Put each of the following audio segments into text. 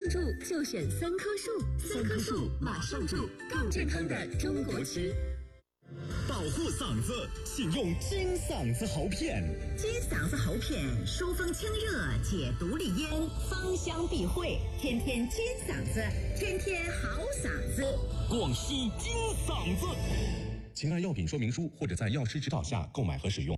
住就选3棵树，3棵树马上住，更健康的中国吃。 保护嗓子，请用金嗓子喉片。 金嗓子喉片疏风清热，解毒利咽，芳香避秽，天天金嗓子，天天好嗓子。 广西金嗓子，请按药品说明书或者在药师指导下购买和使用。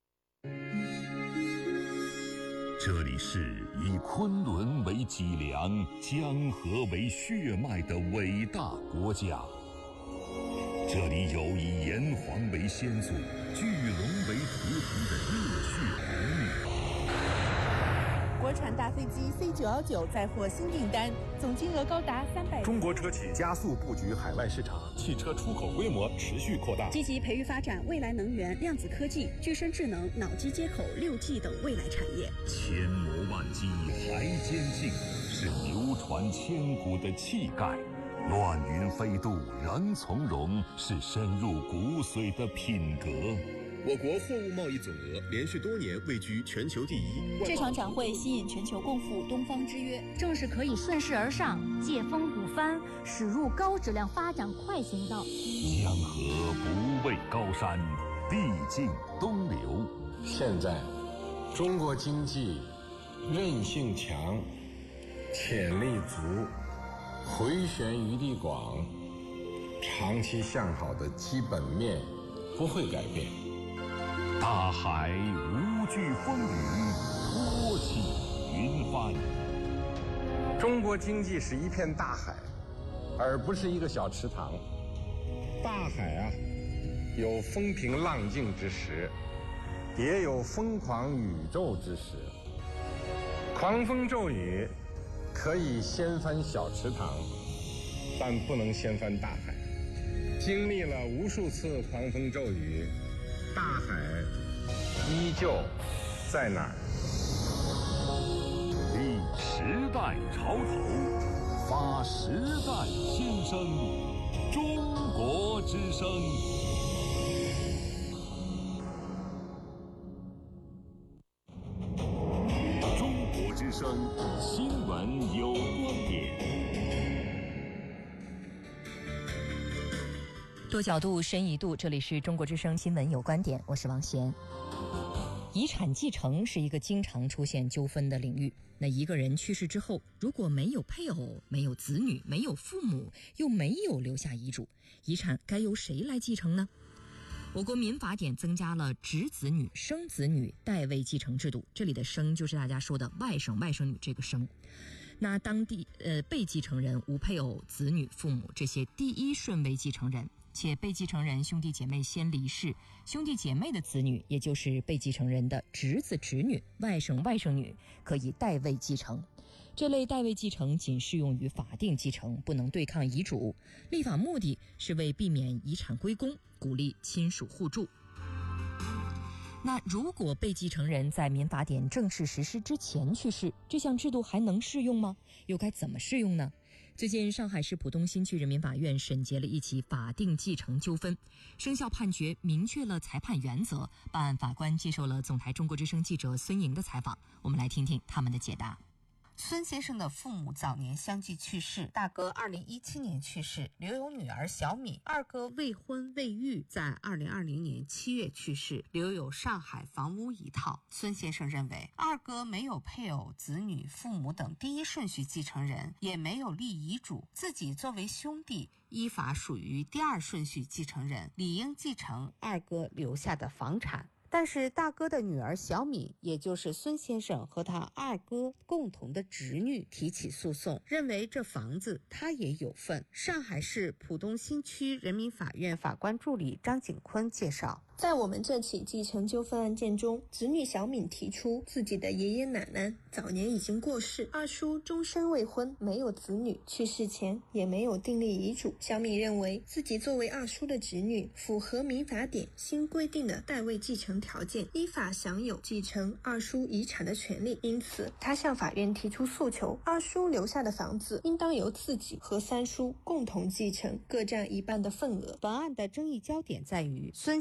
这里是以昆仑为脊梁、江河为血脉的伟大国家。这里有以炎黄为先祖、巨龙为图腾的热血儿女。 国产大飞机 C919 再获新订单，总金额高达300。 中国车企加速布局海外市场， 汽车出口规模持续扩大， 积极培育发展未来能源、量子科技、具身智能、脑机接口、6G 等未来产业。 千磨万击还坚劲，是流传千古的气概。乱云飞渡人从容，是深入骨髓的品格。 我国货物贸易总额连续多年位居全球第一。 这场展会吸引全球共赴东方之约， 正是可以顺势而上，借风鼓帆，驶入高质量发展快行道。 江河不畏高山，地尽东流。 现在中国经济韧性强，潜力足，回旋余地广，长期向好的基本面不会改变。 大海无惧风雨，托起云帆。 中国经济是一片大海，而不是一个小池塘。大海啊，有风平浪静之时，也有疯狂宇宙之时。狂风骤雨可以掀翻小池塘，但不能掀翻大海。经历了无数次狂风骤雨，大海依旧在哪儿？ 立时代潮头，发时代新声，中国之声。中国之声，新闻有观点。 多角度，深一度，这里是中国之声新闻有观点，我是王贤。遗产继承是一个经常出现纠纷的领域。那一个人去世之后，如果没有配偶、没有子女、没有父母，又没有留下遗嘱，遗产该由谁来继承呢？我国民法典增加了侄子女、生子女代位继承制度，这里的生就是大家说的外甥、外甥女这个生。那当地被继承人无配偶、子女、父母这些第一顺位继承人，且被继承人兄弟姐妹先离世，兄弟姐妹的子女，也就是被继承人的侄子侄女、外甥外甥女，可以代位继承。这类代位继承仅适用于法定继承，不能对抗遗嘱。立法目的是为避免遗产归公，鼓励亲属互助。那如果被继承人在民法典正式实施之前去世，这项制度还能适用吗？又该怎么适用呢？最近上海市浦东新区人民法院审结了一起法定继承纠纷，生效判决明确了裁判原则。办案法官接受了总台中国之声记者孙莹的采访，我们来听听他们的解答。 孙先生的父母早年相继去世，大哥2017年去世，留有女儿小米；二哥未婚未育，在2020年7月去世，留有上海房屋一套。孙先生认为，二哥没有配偶、子女、父母等第一顺序继承人，也没有立遗嘱，自己作为兄弟，依法属于第二顺序继承人，理应继承二哥留下的房产。但是大哥的女儿小米，也就是孙先生和他二哥共同的侄女提起诉讼，认为这房子他也有份。上海市浦东新区人民法院法官助理张景坤介绍， 在我们这起继承纠纷案件中，子女小敏提出自己的爷爷奶奶早年已经过世，二叔终身未婚，没有子女，去世前也没有订立遗嘱。小敏认为自己作为二叔的侄女，符合民法典新规定的代位继承条件，依法享有继承二叔遗产的权利，因此他向法院提出诉求，二叔留下的房子应当由自己和三叔共同继承，各占一半的份额。 本案的争议焦点在于孙先生的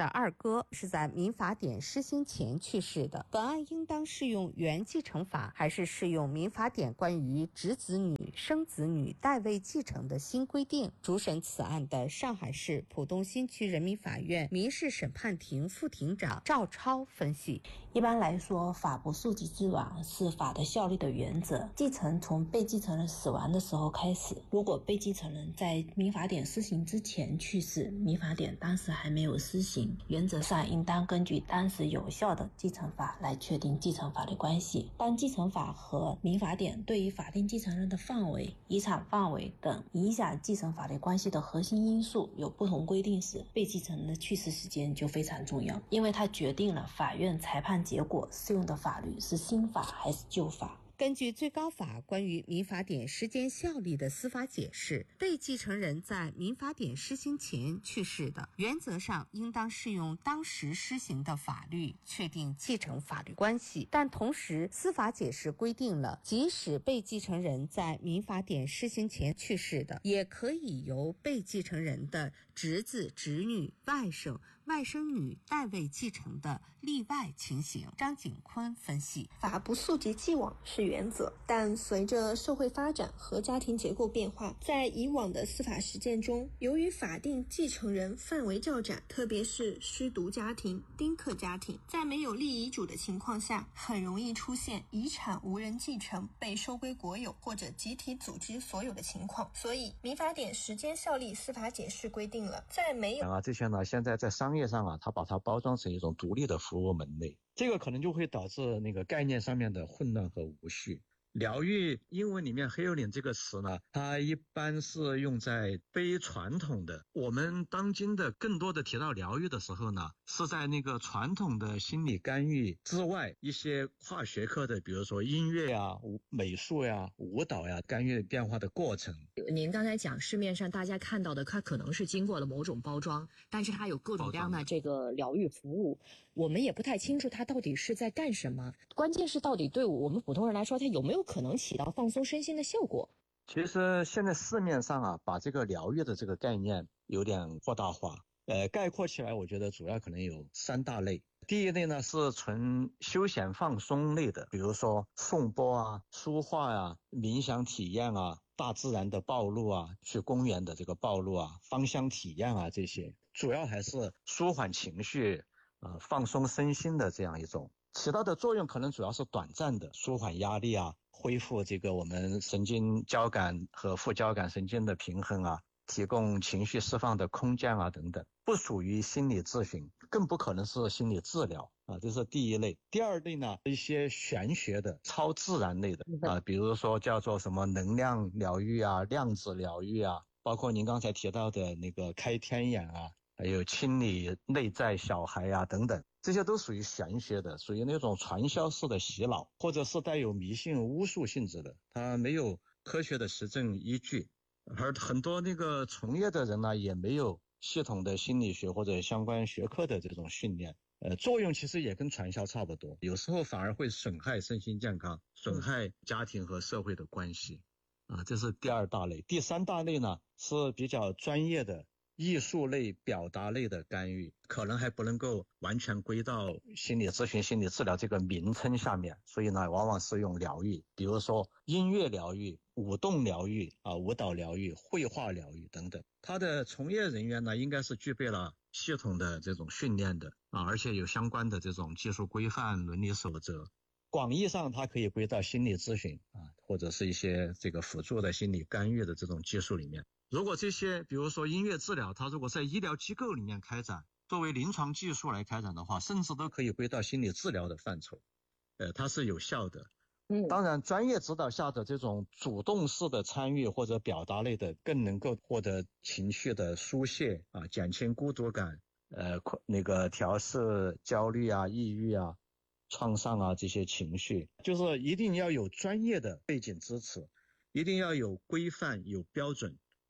二哥是在民法典施行前去世的，本案应当适用原继承法，还是适用民法典关于侄子女、生子女代位继承的新规定？主审此案的上海市浦东新区人民法院民事审判庭副庭长赵超分析： 一般来说，法不溯及之亡是法的效力的原则。继承从被继承人死亡的时候开始，如果被继承人在民法典施行之前去世，民法典当时还没有施行，原则上应当根据当时有效的继承法来确定继承法律关系。当继承法和民法典对于法定继承人的范围、遗产范围等影响继承法律关系的核心因素有不同规定时，被继承人的去世时间就非常重要，因为它决定了法院裁判结果适用的法律是新法还是旧法。 根据最高法关于民法典时间效力的司法解释，被继承人在民法典施行前去世的，原则上应当适用当时施行的法律确定继承法律关系。但同时，司法解释规定了，即使被继承人在民法典施行前去世的，也可以由被继承人的侄子、侄女、外甥、外甥女代位继承的例外情形。张景坤分析： 法不溯及既往是原则，但随着社会发展和家庭结构变化，在以往的司法实践中，由于法定继承人范围较窄，特别是失独家庭、丁克家庭，在没有立遗嘱的情况下，很容易出现遗产无人继承、被收归国有或者集体组织所有的情况。所以民法典时间效力司法解释规定了，在没有这些呢，现在在商业上它把它包装成一种独立的服务门类，这个可能就会导致那个概念上面的混乱和无序。疗愈英文里面 healing 这个词呢，它一般是用在非传统的，我们当今的更多的提到疗愈的时候呢，是在那个传统的心理干预之外，一些跨学科的，比如说音乐啊、美术呀、舞蹈呀，干预变化的过程。 您刚才讲市面上大家看到的，它可能是经过了某种包装，但是它有各种各样的这个疗愈服务，我们也不太清楚它到底是在干什么。关键是到底对我们普通人来说，它有没有可能起到放松身心的效果？ 其实现在市面上把这个疗愈的这个概念有点扩大化。概括起来，我觉得主要可能有3大类。第一类呢是纯休闲放松类的，比如说颂钵啊、书画啊、冥想体验啊、大自然的暴露啊、去公园的这个暴露啊、芳香体验啊，这些主要还是舒缓情绪、放松身心的这样一种，起到的作用可能主要是短暂的，舒缓压力啊，恢复这个我们神经交感和副交感神经的平衡啊，提供情绪释放的空间啊等等，不属于心理咨询，更不可能是心理治疗啊，这是第一类。第二类呢，一些玄学的、超自然类的比如说叫做什么能量疗愈啊、量子疗愈啊，包括您刚才提到的那个开天眼啊，还有清理内在小孩啊等等，这些都属于玄学的，属于那种传销式的洗脑，或者是带有迷信巫术性质的，它没有科学的实证依据。而很多那个从业的人呢，也没有系统的心理学或者相关学科的这种训练，作用其实也跟传销差不多，有时候反而会损害身心健康，损害家庭和社会的关系啊，这是第2大类。第3大类呢是比较专业的艺术类、表达类的干预，可能还不能够完全归到心理咨询、心理治疗这个名称下面，所以呢，往往是用疗愈，比如说音乐疗愈、舞动疗愈啊、舞蹈疗愈、绘画疗愈等等。它的从业人员呢，应该是具备了系统的这种训练的啊，而且有相关的这种技术规范、伦理守则。广义上，它可以归到心理咨询啊，或者是一些这个辅助的心理干预的这种技术里面。如果这些比如说音乐治疗，它如果在医疗机构里面开展，作为临床技术来开展的话，甚至都可以归到心理治疗的范畴，它是有效的。当然专业指导下的这种主动式的参与或者表达类的，更能够获得情绪的疏泄啊，减轻孤独感，那个调试焦虑啊、抑郁啊、创伤啊这些情绪，就是一定要有专业的背景支持，一定要有规范、有标准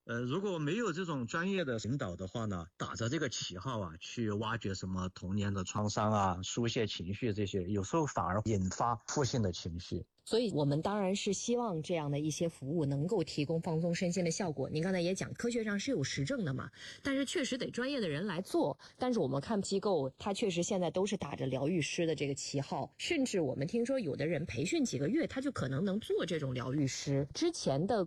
如果没有这种专业的引导的话呢，打着这个旗号啊，去挖掘什么童年的创伤啊，疏泄情绪这些，有时候反而引发负性的情绪。 所以我们当然是希望这样的一些服务能够提供放松身心的效果。您刚才也讲，科学上是有实证的嘛，但是确实得专业的人来做。但是我们看机构，它确实现在都是打着疗愈师的这个旗号，甚至我们听说有的人培训几个月，他就可能能做这种疗愈师。之前的